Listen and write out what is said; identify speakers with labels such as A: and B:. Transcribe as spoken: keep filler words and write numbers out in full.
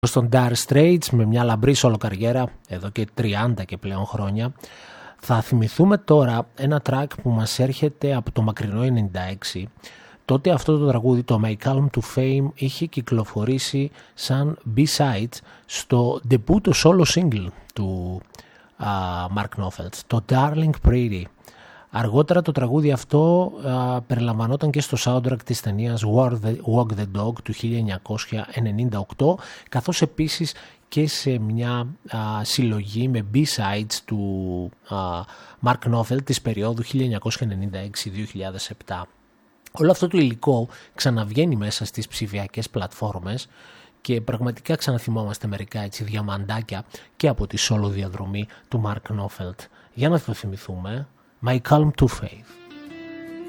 A: Στον Dire Straits με μια λαμπρή solo καριέρα εδώ και τριάντα και πλέον χρόνια. Θα θυμηθούμε τώρα ένα track που μας έρχεται από το μακρινό ενενήντα έξι. Τότε αυτό το τραγούδι, το My Calm to Fame, είχε κυκλοφορήσει σαν B-sides στο debut το solo single του uh, Mark Knopfler, το Darling Prairie. Αργότερα το τραγούδι αυτό α, περιλαμβανόταν και στο soundtrack της ταινίας Walk the, Walk the Dog του χίλια εννιακόσια ενενήντα οκτώ, καθώς επίσης και σε μια α, συλλογή με B-sides του α, Mark Knopfler της περίοδου χίλια εννιακόσια ενενήντα έξι με δύο χιλιάδες επτά. Όλο αυτό το υλικό ξαναβγαίνει μέσα στις ψηφιακές πλατφόρμες και πραγματικά ξαναθυμόμαστε μερικά έτσι διαμαντάκια και από τη solo διαδρομή του Mark Knopfler. Για να το θυμηθούμε. My Calm to Faith.